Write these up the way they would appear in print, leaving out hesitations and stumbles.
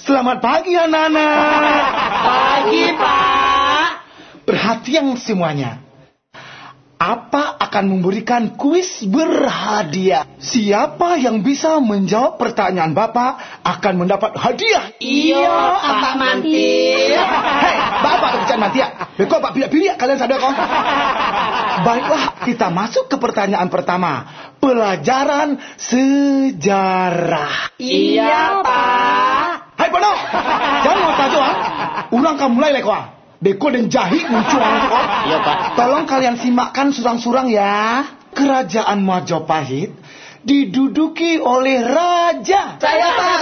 Selamat pagi anak-anak. Pagi, Pak. Perhatian semuanya. Apa akan memberikan kuis berhadiah. Siapa yang bisa menjawab pertanyaan Bapak akan mendapat hadiah. Iya, Pak Manti. Hei, Bapak kerjaan Manti ya. Kok Pak pilih kalian sadar kok? Baiklah, kita masuk ke pertanyaan pertama. Pelajaran sejarah. Iya, Pak. Hai Pono, jangan mau tahu Urang kamu mulai lekwa. Beko dan jahi muncul. Iya, Pak. Tolong kalian simakkan surang-surang ya. Kerajaan Majapahit diduduki oleh raja. Saya, Pak.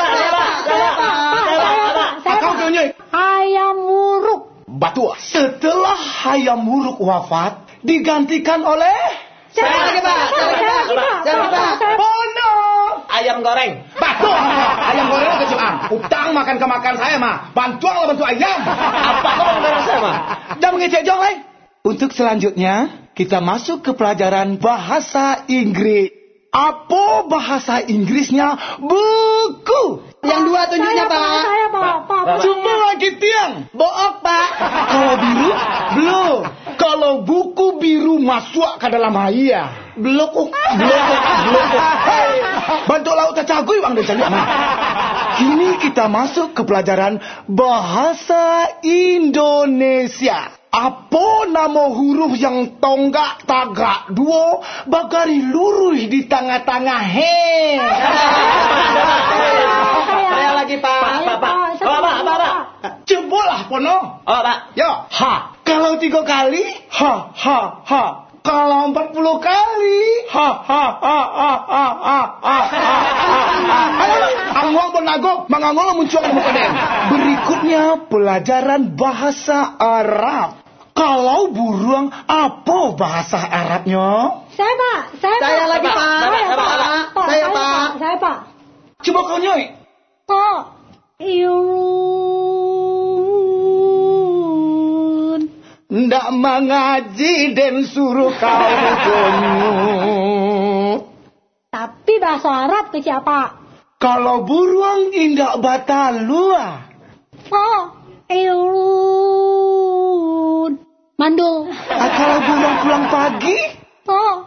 Kau tunjuk. Hayam Wuruk. Batu. Setelah Hayam Wuruk wafat, digantikan oleh Saya lagi, Pak. Pono. Ayam goreng. Batu. Ayam goreng kecil utang makan kemakan saya mah. Bantuan lah bantu ayam. Apa kau goreng saya, Pak? Jangan mengecek jong, lai. Untuk selanjutnya, kita masuk ke pelajaran bahasa Inggris. Apa bahasa Inggrisnya? Buku. Yang dua tunjuknya, Pak. Saya, Pak. Coba lagi tiang. Book, Pak. Kalau biru, belum. Kalau buku biru masuk ke dalam haya. Belum. Hey, bantu laut cacagui bang dan cari anak. Kini kita masuk ke pelajaran bahasa Indonesia. Apa nama huruf yang tonggak tagak dua bagari lurus di tengah-tengah he? Saya lagi, Pak. Pak. Cobalah Pono. Oh, Pak. Yo, ha. Kalau 3 kali, ha. Kalau 40 kali, ha. Angwang penagok, mangangol muncul ke muka den. Berikutnya pelajaran bahasa Arab. Kalau burung, apa bahasa Arabnya? Saya, Pak. Saya lagi, Pak. Saya, Pak. Saya, Pak. Coba kau nyoy. Kok. Iun. Ndak mengaji dan suruh kau kunyuk. Tapi bahasa Arab ke siapa? Kalau burung indak batalua. Kok. Iun. Mandul. Kalau burung pulang pagi. Kok.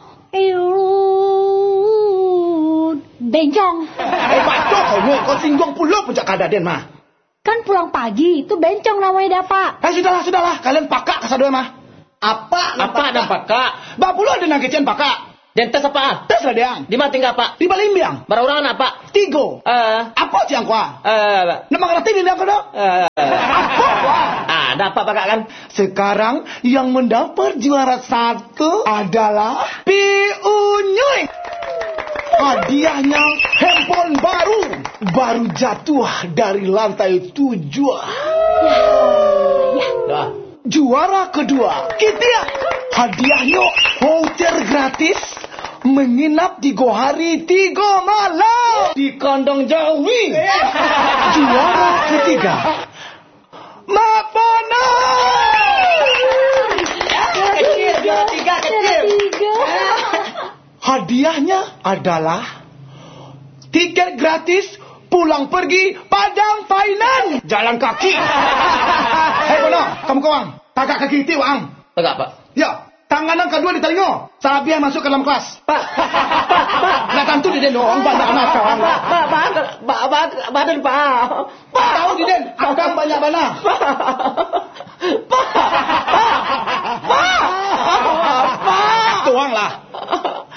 Iun. Bencong. Batok kau singgung pula puncak kadaden mah. Kan pulang pagi, itu bencong namanya Pak. Sudahlah. Kalian pakak kasadua mah. Apa dan Pak? Bak pula ada nangkecian pakak. Dan tes apa? Tes lah deang. Di mana tinggal, Pak? Di Balimbiang. Berurang apa? 3. Apa ciang kuah? Nama ngerti di dalam kau? Apa kuah? Ada apa, Pak kan? Sekarang yang mendapat juara 1 adalah Piunyuy. Hadiahnya handphone baru jatuh dari lantai 7. Juara kedua, kita hadiahnya voucher gratis menginap 3 hari 3 malam di Kondong Jawi. Juara ketiga, Mapono. Kecil. Hadiahnya adalah tiket gratis pulang pergi Padang Painan jalan kaki. Hei Pono, kamu kawang. Tagak kaki itu ang. Tegak, Pak. Ya, tangan yang kedua di telinga. Sabiah masuk ke dalam kelas. Pak. Nah tentu di den dong, banyak anak kawang. Badan, Pak. Tahu di den, akang banyak bana.